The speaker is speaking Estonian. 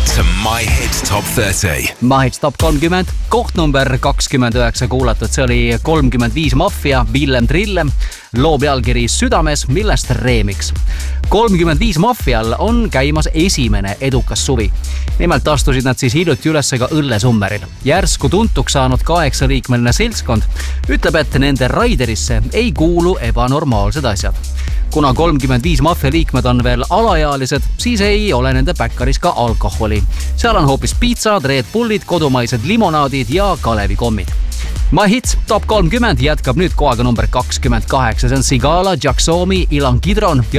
to My Hit Top 30. My Hit Top 30, koht number 29 kuulatud, see oli 35 Mafia, Villem Trillem, loo pealkiri Südames, millest remix. 35 Mafial on käimas esimene edukas suvi. Nimelt astusid nad siis hiljuti üles ka Õllesummeril. Järsku tuntuks saanud 8-liikmeline seltskond ütleb, et nende raiderisse ei kuulu ebanormaalsed asjad. Kuna 35 Mafia liikmed on veel alaealised, siis ei ole nende päkkaris ka alkoholi. Seal on hoopis pizzad, Red Bullid, kodumaised limonaadid ja Kalevikommid. My Hit Top 30 jätkab nüüd kohaga number 28. See on Sigala, Jacksomi, Ilan Kidron ja